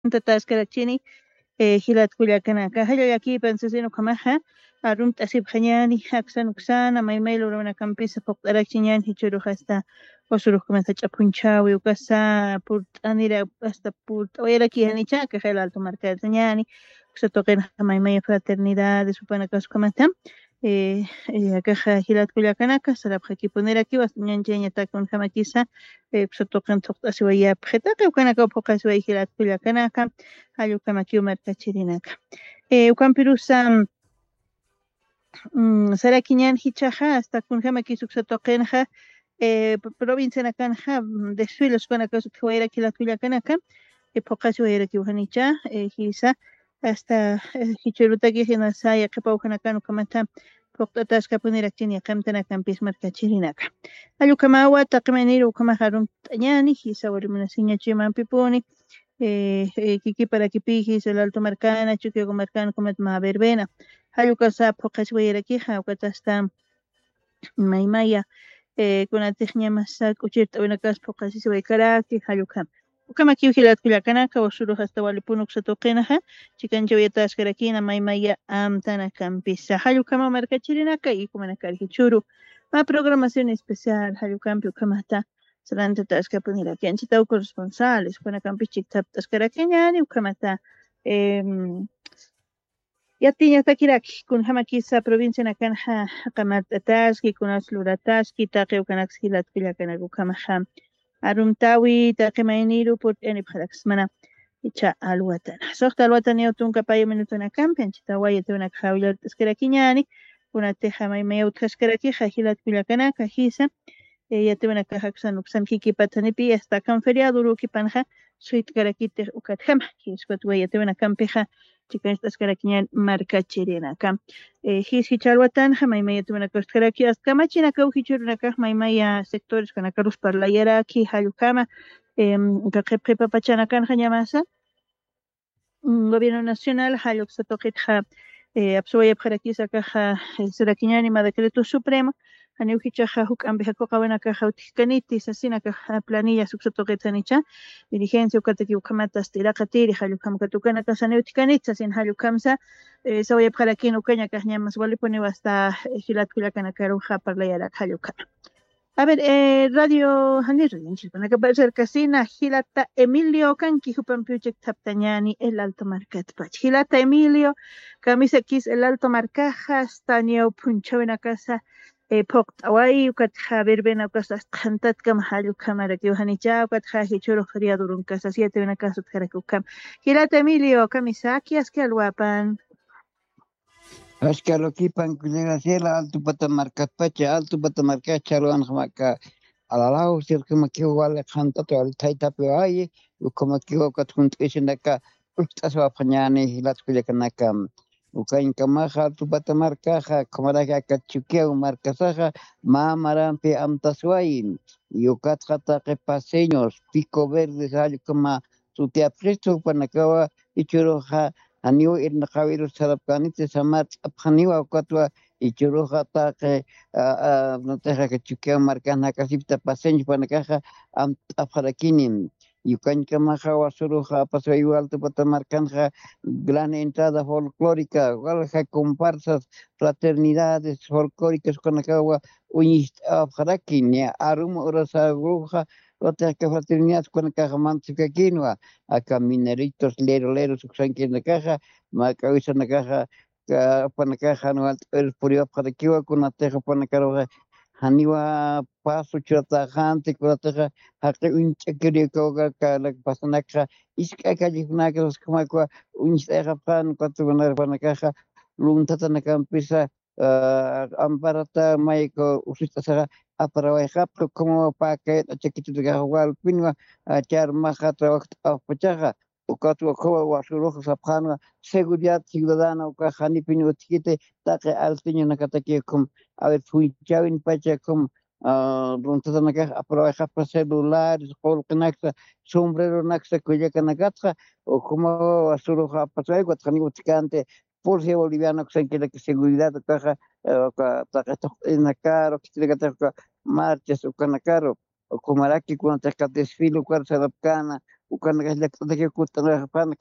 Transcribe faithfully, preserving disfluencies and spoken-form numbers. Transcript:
tataskarachini hilat kullakanaka hallallakipan susinukamaja arum t'asip hañani aksa nuksana maymaylo runakanpisa puqt'arachini churuq hasta usurukmanta ch'apunchawi ukasa purt'anira hasta purt'awayarakichaka hel Alto Markata ñani kusatuqina maymaya fraternidades upanakasqamanta eh akaja hilat kullakanaka sarapja kipunirakiwan ñanchayñataka hamakisa kusatuqin tuqt'asiwayapi qhetaqa ukanaka puqasiway hilat kullakanaka allukama kiwa markachirinaka ukanpirusa saraki ñanjichaja hasta kunjama kisuksatuqinja provincia kanja desfiles kunaka wayra hilat kullakanaka puqasi wayrakiwajanicha hisa hasta hichurutaki hina saya qhipawjanakanu kamanta puqt'atasqa punirachini qamtanakanpis markachirinaka allukama awata qimaniru ukamaja rumt'añani hisa warimunasiñachimanpipuni kikipa rakipijis el Alto Marcana Chuquiago Marcano como ma verbena halukasa puqas wayraqija awqata hasta maymaya kunatij ñamasa k'uchirta winakas puqasisi waykaraki halukama ukama kiwa hilat kullakanaka usuru hasta walipunu kusatuqinaja chikancha uyatasqarakina maymaya amtanakanpisa hallukama markachirinaka y kumanakari churu ma programación especial hallukampi ukamata Salanta tasqapuniraki anchita corresponsales kunakanpis chiktaptasqarakiñani ukamata yatiñatakiraki kunjama kisa provincia nakanja qamart'ataski kunas lurataski taqi ukanakas hilat kullakanaka ukamaja arumtawi taqi mayniru purt'anipaqarakas mana icha alwatana suqta alwatana tunka paya minutunakanpi anchita wayatiwanaka hawillart'asqarakiñani kunateja maymaya utqashqarakija hilat kullakanaka hisa yatiwanaka haqsan uksan kikipatanipi hasta kan feriado urukipanja suitkarakitej ukatjama hispat wayatiwanakanpija chikanchtasqarakiñan markachirinaka his hichalwatanja maymaya tiwanakasqaraki hasta kamachinaka uhichurunaka maymaya sectores kanaka rusparlayaraki hallukama qhipa pachanakanja ñamasa gobierno nacional halluk satuqitja apsuwayapqarakisa kaja surakiñani ma decreto supremo Aniukichaja huk ambijakuqa wanakaja utikanitis asinaka planilla suksatuqitanicha dirigencia ukataki ukamata astiraqa tiri hallukama tukanaka saniutikanitas sin hallukamsa sawayapqarakin ukaña kajñamas walipuni hasta hilat kullakanaka ruja parlayaraq hallukama. A ver, eh, radio hanir yanchilpanaka cercasina Hilata Emilio kanki hupanpiuchik taptañani el Alto Markatpach. Hilata Emilio camisa kis el Alto Marcaja hasta niau punchawina casa eh, poqtaway ukatja verbena ukasa qantatka mahallu kamara kiwhanicha ukatja hichuru feriadurun casa siete una casa utkarakukam. Hilata Emilio camisa kias que alwapan. Ashkarokipan kullanaciela alto patamarkatpacha alto patamarkacha ruanjamaka alalao sirkumakiwa wale qantato altaitapi wayi ukamakiwa katjunt'ishinaka ustaswa pañani hilat kullakanaka ukankamaja alto patamarkaja kamaraka kachukiaw markasaja mamarampi amtaswayin yukatqa taqi paseños pico verdes allukama sutiapristo panakawa ichuruja aniu irna qawiru sarapkanita samar apjaniwa ukatwa ichuruja taqi noteja kachukiaw markana kasipta paseños panakaja am apjarakini yukankamaja wasuruja paswayu alto patamarkanja gran entrada folclórica walja comparsas fraternidades folclóricas kunakawa uñis apjarakin arum urasaguja otra que fraternidad con caja mantica quinoa acá mineritos lero lero sucsan que en la caja ma cabeza en la caja para caja no el purio para que va con la teja para caroja haniwa paso chata jante con la teja hasta un chequerio que la pasana caja is que calle una que los como un teja pan cuatro con para caja luntata na campisa amparata maiko usita saga aparawayqa como paquet chiquito de gawal pinwa char maja trabajo pachaja ukatu ko wasuruja sapjana seguridad ciudadana ukajani pinwa tikite taqe altiño nakataki kum a ver fuichawin pacha kum runtata naka aparawayqa celulares qolqinaxa sombrero naxa kullakanakatqa o como wasuruja pachayqa watqani utikante Policía Boliviana que se que seguridad caja en la caro que tiene que marchas o canacaro o comaraki cuando te desfile cuarta de cana ukanakashllaktataki kutinakapana